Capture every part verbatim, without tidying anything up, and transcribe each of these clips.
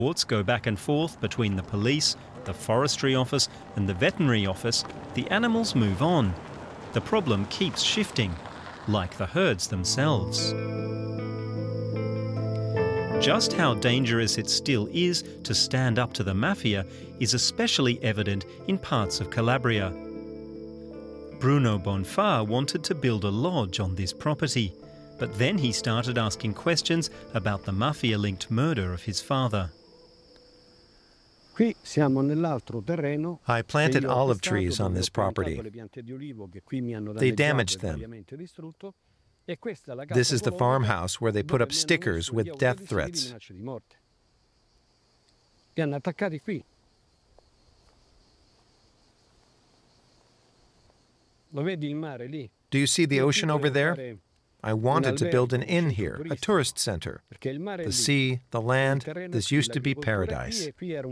Reports go back and forth between the police, the forestry office and the veterinary office. The animals move on. The problem keeps shifting, like the herds themselves. Just how dangerous it still is to stand up to the mafia is especially evident in parts of Calabria. Bruno Bonfà wanted to build a lodge on this property, but then he started asking questions about the mafia-linked murder of his father. I planted olive trees on this property. They damaged them. This is the farmhouse where they put up stickers with death threats. Do you see the ocean over there? I wanted to build an inn here, a tourist center. The sea, the land, this used to be paradise.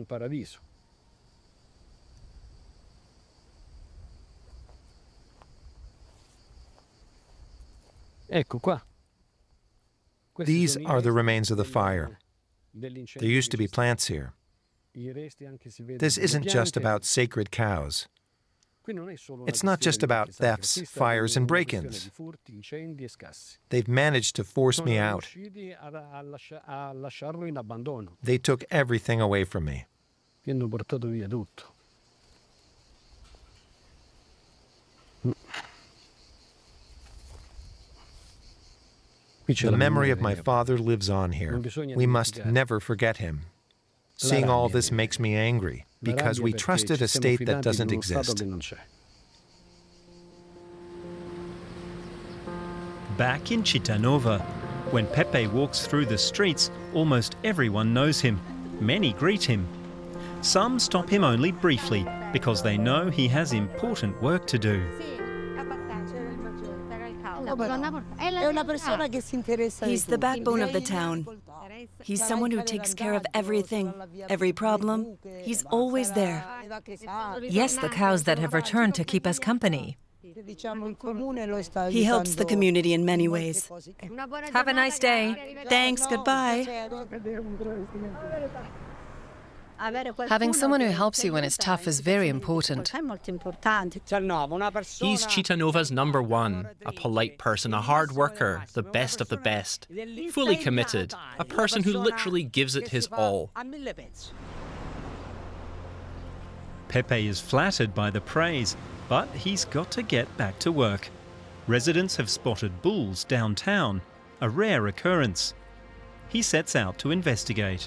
These are the remains of the fire. There used to be plants here. This isn't just about sacred cows. It's not just about thefts, fires, and break-ins. They've managed to force me out. They took everything away from me. The memory of my father lives on here. We must never forget him. Seeing all this makes me angry, because we trusted a state that doesn't exist. Back in Cittanova, when Pepe walks through the streets, almost everyone knows him. Many greet him. Some stop him only briefly, because they know he has important work to do. He's the backbone of the town. He's someone who takes care of everything, every problem. He's always there. Yes, the cows that have returned to keep us company. He helps the community in many ways. Have a nice day. Thanks, goodbye. Having someone who helps you when it's tough is very important. He's Cittanova's number one, a polite person, a hard worker, the best of the best, fully committed, a person who literally gives it his all. Pepe is flattered by the praise, but he's got to get back to work. Residents have spotted bulls downtown, a rare occurrence. He sets out to investigate.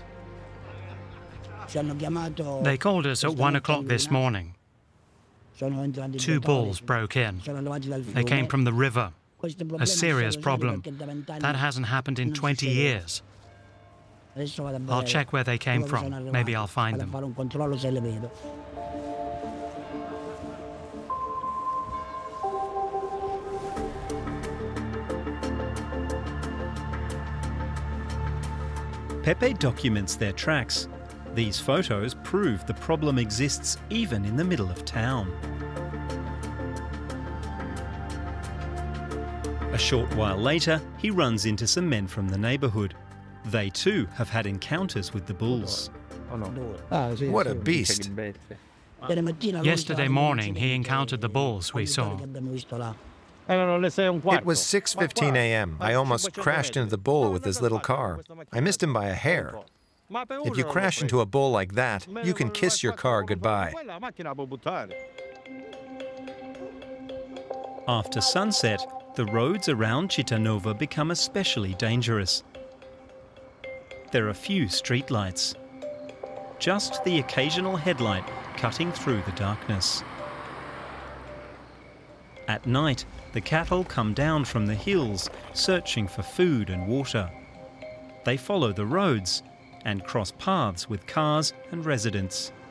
They called us at one o'clock this morning. Two bulls broke in. They came from the river. A serious problem. That hasn't happened in twenty years. I'll check where they came from. Maybe I'll find them. Pepe documents their tracks. These photos prove the problem exists even in the middle of town. A short while later, he runs into some men from the neighborhood. They too have had encounters with the bulls. What a beast! Yesterday morning, he encountered the bulls we saw. It was six fifteen a m I almost crashed into the bull with his little car. I missed him by a hair. If you crash into a bull like that, you can kiss your car goodbye. After sunset, the roads around Cittanova become especially dangerous. There are few streetlights, just the occasional headlight cutting through the darkness. At night, the cattle come down from the hills, searching for food and water. They follow the roads and cross paths with cars and residents.